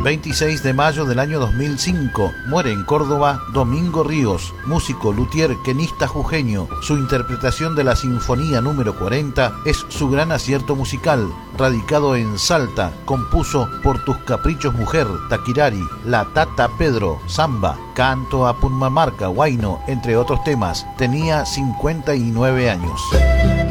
26 de mayo del año 2005, muere en Córdoba Domingo Ríos, músico, luthier, quenista jujeño. Su interpretación de la Sinfonía número 40 es su gran acierto musical. Radicado en Salta, compuso Por tus caprichos mujer, Taquirari, La Tata Pedro, Samba, Canto a Purmamarca, Huayno, entre otros temas. Tenía 59 años.